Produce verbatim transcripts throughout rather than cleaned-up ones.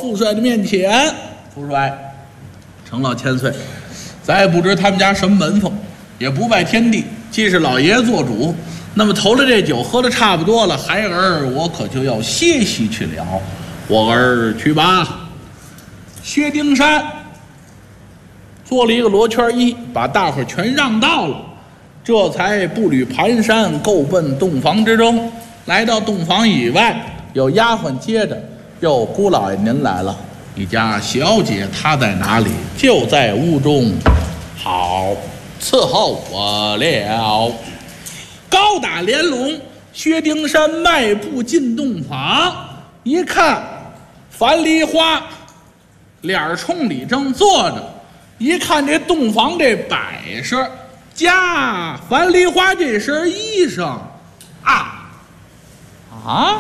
富帅的面前，富帅承老千岁，咱也不知他们家什么门风，也不拜天地，既是老爷做主，那么头了这酒喝的差不多了，孩儿我可就要歇息去了。我儿去吧。薛丁山做了一个罗圈一，把大伙全让到了，这才步履蹒跚，够奔洞房之中。来到洞房以外，有丫鬟接着，哟，姑老爷您来了，你家小姐她在哪里？就在屋中。好，伺候我了。高打连笼，薛丁山迈步进洞房，一看樊梨花脸冲里正坐着，一看这洞房这摆设，加樊梨花这身衣裳，啊啊，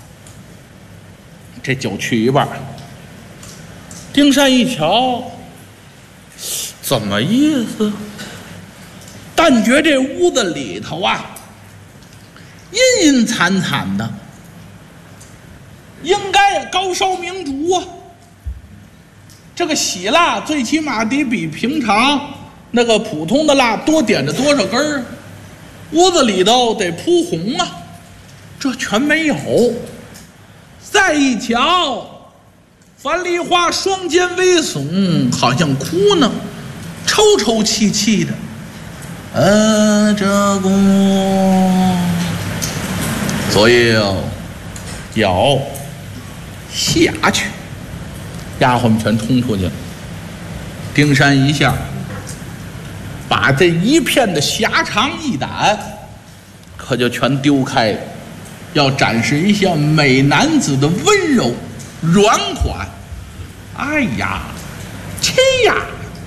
这酒去一半。丁山一瞧，怎么意思？但觉这屋子里头啊，阴阴惨惨的，应该高烧明烛啊。这个喜蜡最起码得比平常那个普通的蜡多点着多少根儿，屋子里头得铺红啊，这全没有。再一瞧，樊梨花双肩微耸，好像哭呢，抽抽泣泣的。呃，这个左右要下去，丫鬟们全冲出去了。丁山一下把这一片的狭长一胆可就全丢开了，要展示一下美男子的温柔软款。哎呀，亲呀，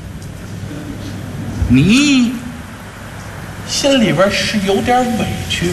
你心里边是有点委屈。